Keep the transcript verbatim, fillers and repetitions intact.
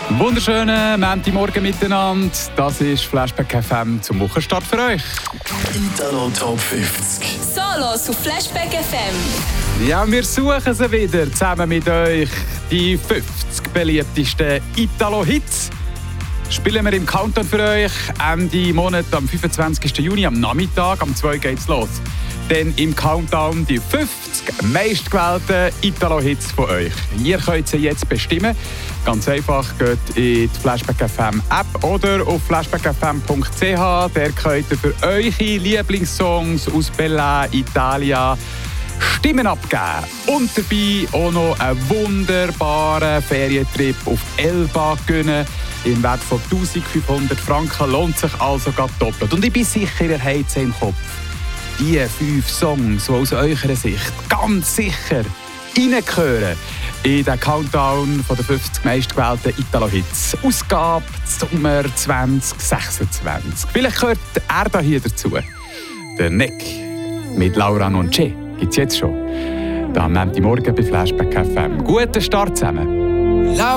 Wunderschönen Montagmorgen miteinander. Das ist Flashback F M zum Wochenstart für euch. Italo Top fünfzig. Solos auf Flashback F M. Ja, wir suchen sie wieder zusammen mit euch. Die fünfzig beliebtesten Italo-Hits spielen wir im Countdown für euch. Ende Monat am fünfundzwanzigsten Juni am Nachmittag. Am zwei geht's los. Dann im Countdown die fünfzig meistgewählten Italo-Hits von euch. Ihr könnt sie jetzt bestimmen. Ganz einfach, geht in die Flashback F M App oder auf flashback f m punkt c h. Der könnt ihr für eure Lieblingssongs aus Bella Italia Stimmen abgeben. Und dabei auch noch einen wunderbaren Ferientrip auf Elba gönnen. Im Wert von eintausendfünfhundert Franken lohnt sich also gerade doppelt. Und ich bin sicher, ihr habt es im Kopf. Die fünf Songs, die aus eurer Sicht ganz sicher reingehören in den Countdown von den fünfzig meistgewählten Italo-Hits. Ausgabe Sommer zwanzig sechsundzwanzig. Vielleicht gehört er da hier dazu. Der Nick mit Laura Non C'è gibt es jetzt schon. Da am Montagmorgen bei Flashback F M. Guten Start zusammen.